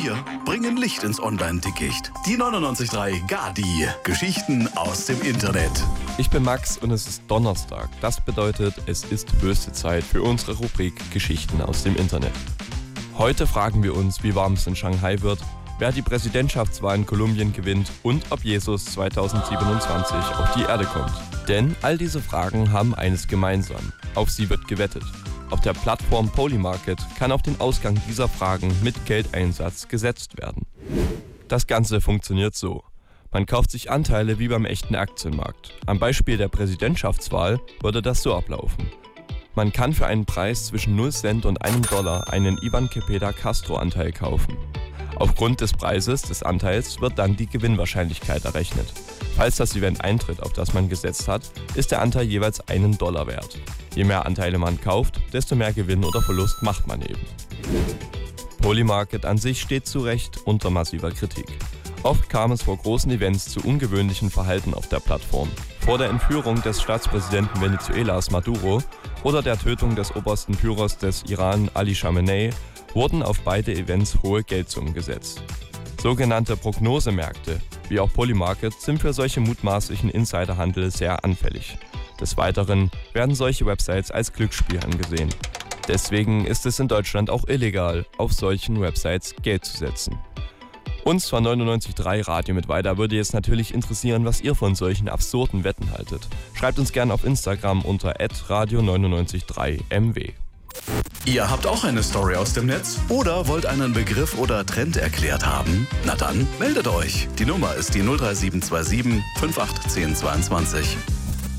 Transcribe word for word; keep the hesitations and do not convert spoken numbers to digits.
Wir bringen Licht ins Online-Dickicht. Die neunundneunzig Komma drei Gadi. Geschichten aus dem Internet. Ich bin Max und es ist Donnerstag. Das bedeutet, es ist höchste Zeit für unsere Rubrik Geschichten aus dem Internet. Heute fragen wir uns, wie warm es in Shanghai wird, wer die Präsidentschaftswahl in Kolumbien gewinnt und ob Jesus zweitausendsiebenundzwanzig auf die Erde kommt. Denn all diese Fragen haben eines gemeinsam. Auf sie wird gewettet. Auf der Plattform Polymarket kann auf den Ausgang dieser Fragen mit Geldeinsatz gesetzt werden. Das Ganze funktioniert so. Man kauft sich Anteile wie beim echten Aktienmarkt. Am Beispiel der Präsidentschaftswahl würde das so ablaufen. Man kann für einen Preis zwischen null Cent und einem Dollar einen Ivan Cepeda Castro-Anteil kaufen. Aufgrund des Preises des Anteils wird dann die Gewinnwahrscheinlichkeit errechnet. Falls das Event eintritt, auf das man gesetzt hat, ist der Anteil jeweils einen Dollar wert. Je mehr Anteile man kauft, desto mehr Gewinn oder Verlust macht man eben. Polymarket an sich steht zu Recht unter massiver Kritik. Oft kam es vor großen Events zu ungewöhnlichen Verhalten auf der Plattform. Vor der Entführung des Staatspräsidenten Venezuelas Maduro oder der Tötung des obersten Führers des Iran Ali Khamenei wurden auf beide Events hohe Geldsummen gesetzt. Sogenannte Prognosemärkte, wie auch Polymarket, sind für solche mutmaßlichen Insiderhandel sehr anfällig. Des Weiteren werden solche Websites als Glücksspiel angesehen. Deswegen ist es in Deutschland auch illegal, auf solchen Websites Geld zu setzen. Uns von neunundneunzig Komma drei Radio mit weiter würde jetzt natürlich interessieren, was ihr von solchen absurden Wetten haltet. Schreibt uns gerne auf Instagram unter at radio neunundneunzig Komma drei M W. Ihr habt auch eine Story aus dem Netz oder wollt einen Begriff oder Trend erklärt haben? Na dann, meldet euch. Die Nummer ist die null drei sieben zwei sieben fünf acht eins null zwei zwei.